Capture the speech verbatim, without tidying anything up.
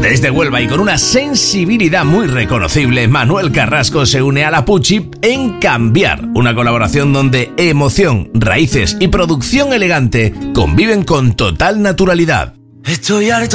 Desde Huelva y con una sensibilidad muy reconocible, Manuel Carrasco se une a la Pucci en Cambiar, una colaboración donde emoción, raíces y producción elegante conviven con total naturalidad. Estoy harto